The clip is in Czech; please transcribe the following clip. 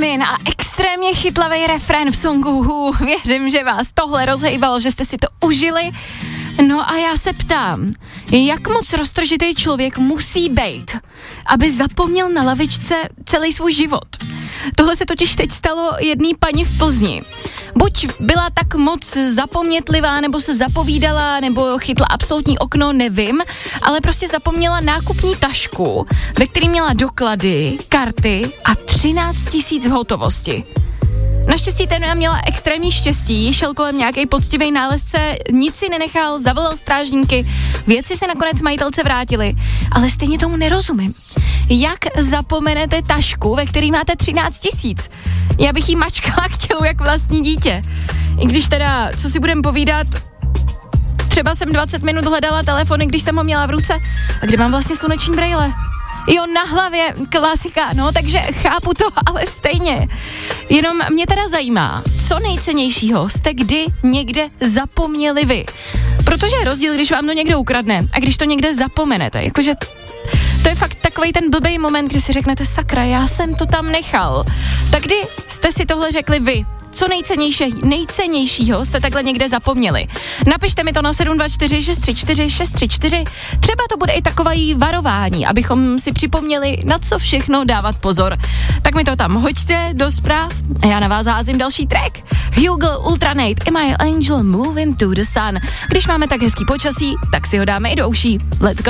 Armin a extrémně chytlavý refrén v songu. Věřím, že vás tohle rozhejbalo, že jste si to užili. No a já se ptám, jak moc roztržitý člověk musí být, aby zapomněl na lavičce celý svůj život. Tohle se totiž teď stalo jedný paní v Plzni. Buď byla tak moc zapomnětlivá, nebo se zapovídala, nebo chytla absolutní okno, nevím, ale prostě zapomněla nákupní tašku, ve který měla doklady, karty a 13 000 v hotovosti. Naštěstí ten měla extrémní štěstí, šel kolem nějaký poctivý nálezce, nic si nenechal, zavolal strážníky, věci se nakonec majitelce vrátily, ale stejně tomu nerozumím. Jak zapomenete tašku, ve který máte 13 000? Já bych jí mačkala k tělu jak vlastní dítě. I když teda, co si budem povídat, třeba jsem 20 minut hledala telefony, když jsem ho měla v ruce. A kde mám vlastně sluneční brejle? Jo, na hlavě, klasika, no, takže chápu to, ale stejně. Jenom mě teda zajímá, co nejcennějšího jste kdy někde zapomněli vy. Protože je rozdíl, když vám to někdo ukradne a když to někde zapomenete, jakože to je fakt takovej ten blbej moment, kdy si řeknete, sakra, já jsem to tam nechal. Tak kdy jste si tohle řekli vy? Co nejcennějšího jste takhle někde zapomněli? Napište mi to na 724 634 634. Třeba to bude i takový varování, abychom si připomněli, na co všechno dávat pozor. Tak mi to tam hoďte do zpráv a já na vás házím další track. Hugo Ultranate, Am I Angel Moving to the Sun. Když máme tak hezký počasí, tak si ho dáme i do uší. Let's go.